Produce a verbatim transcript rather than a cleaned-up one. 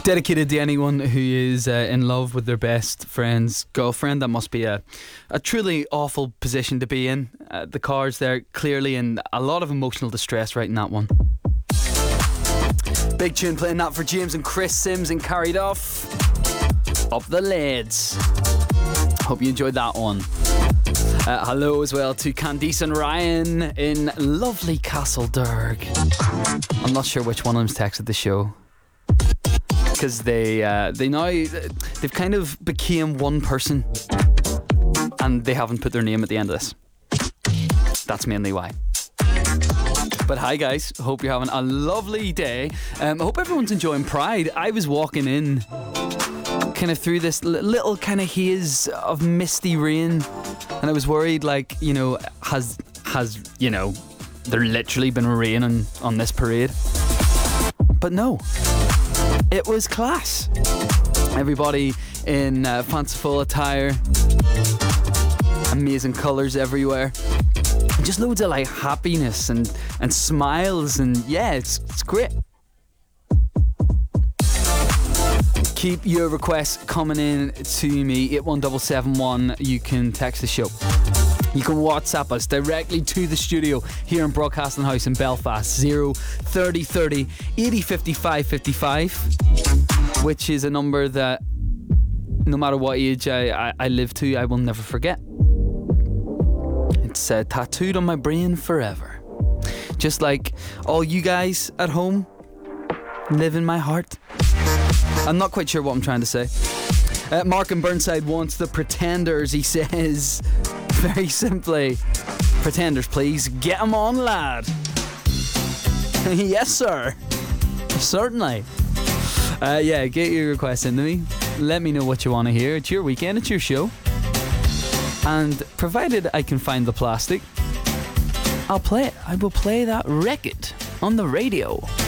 Dedicated to anyone who is uh, in love with their best friend's girlfriend. That must be a, a truly awful position to be in. Uh, the Cars there clearly in a lot of emotional distress writing that one. Big tune playing that for James and Chris Sims and Carried Off. Up the Leads. Hope you enjoyed that one. Uh, hello as well to Candice and Ryan in lovely Castledurg. I'm not sure which one of them's texted the show, because they uh, they now they've kind of became one person and they haven't put their name at the end of this. That's mainly why. But hi guys, hope you're having a lovely day. um, I hope everyone's enjoying Pride. I was walking in kind of through this little kind of haze of misty rain, and I was worried, like, you know, has has you know there literally been raining on this parade? But no, it was class. Everybody in uh, fanciful attire, amazing colours everywhere, and just loads of like happiness and, and smiles, and yeah, it's it's great. Keep your requests coming in to me, eight one seven seven one. You can text the show. You can WhatsApp us directly to the studio here in Broadcasting House in Belfast, zero thirty thirty eighty fifty-five fifty-five, which is a number that no matter what age I, I, I live to, I will never forget. It's uh, tattooed on my brain forever. Just like all you guys at home live in my heart. I'm not quite sure what I'm trying to say. Uh, Mark in Burnside wants the Pretenders. He says, very simply, Pretenders, please, get 'em on, lad. Yes, sir. Certainly. Uh, yeah, get your requests into me. Let me know what you want to hear. It's your weekend, it's your show. And provided I can find the plastic, I'll play it. I will play that record on the radio.